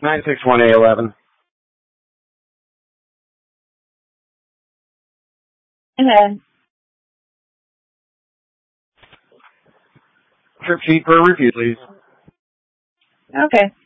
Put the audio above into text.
961A11. Okay. Trip sheet for a review, please. Okay.